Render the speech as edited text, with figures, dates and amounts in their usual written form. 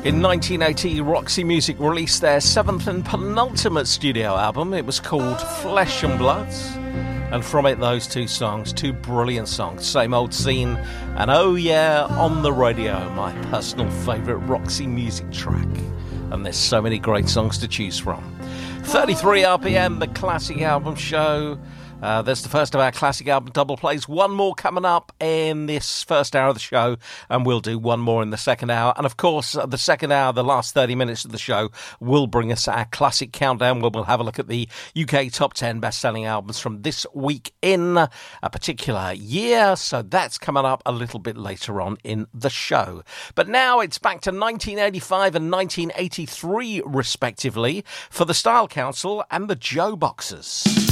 In 1980, Roxy Music released their seventh and penultimate studio album. It was called Flesh and Blood. And from it, those two songs, two brilliant songs, Same Old Scene and Oh Yeah, On The Radio, my personal favourite Roxy Music track. And there's so many great songs to choose from. 33 RPM, the Classic Album Show. There's the first of our classic album double plays. One more coming up in this first hour of the show, and we'll do one more in the second hour. And of course, the second hour, the last 30 minutes of the show, will bring us our classic countdown, where we'll have a look at the UK top 10 best-selling albums from this week in a particular year. So that's coming up a little bit later on in the show. But now it's back to 1985 and 1983, respectively, for the Style Council and the Joe Boxers.